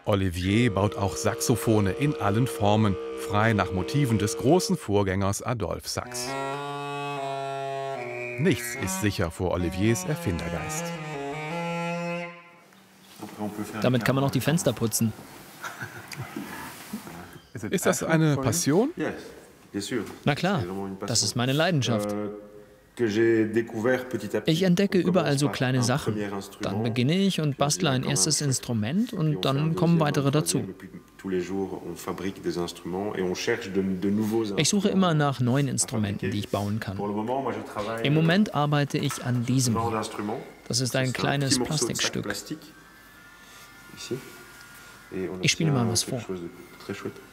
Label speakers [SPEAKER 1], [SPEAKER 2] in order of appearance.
[SPEAKER 1] Olivier baut auch Saxophone in allen Formen, frei nach Motiven des großen Vorgängers Adolphe Sax. Nichts ist sicher vor Oliviers Erfindergeist.
[SPEAKER 2] Damit kann man auch die Fenster putzen.
[SPEAKER 1] Ist das eine Passion?
[SPEAKER 2] Na klar, das ist meine Leidenschaft. Ich entdecke überall so kleine Sachen. Dann beginne ich und bastle ein erstes Instrument und dann kommen weitere dazu. Ich suche immer nach neuen Instrumenten, die ich bauen kann. Im Moment arbeite ich an diesem hier. Das ist ein kleines Plastikstück. Ich spiele mal was vor.